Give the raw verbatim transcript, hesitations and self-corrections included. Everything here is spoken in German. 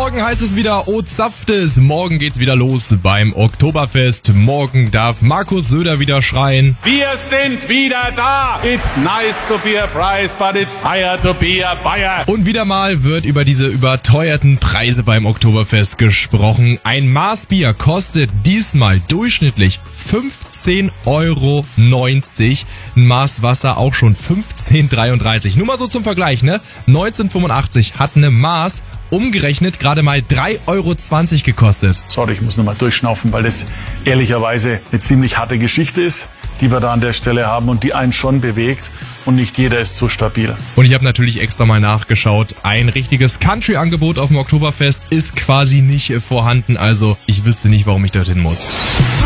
Morgen heißt es wieder, oh zapft es. Morgen geht's wieder los beim Oktoberfest. Morgen darf Markus Söder wieder schreien. Wir sind wieder da. It's nice to be a prize, but it's higher to be a buyer. Und wieder mal wird über diese überteuerten Preise beim Oktoberfest gesprochen. Ein Maßbier kostet diesmal durchschnittlich fünfzehn Euro neunzig. Ein Maß Wasser auch schon fünfzehn Euro dreiunddreißig. Nur mal so zum Vergleich, ne? neunzehnhundertfünfundachtzig hat eine Maß umgerechnet gerade mal drei Euro zwanzig gekostet. Sorry, ich muss nochmal durchschnaufen, weil das ehrlicherweise eine ziemlich harte Geschichte ist, die wir da an der Stelle haben und die einen schon bewegt und nicht jeder ist so stabil. Und ich habe natürlich extra mal nachgeschaut. Ein richtiges Country-Angebot auf dem Oktoberfest ist quasi nicht vorhanden, also ich wüsste nicht, warum ich dorthin muss.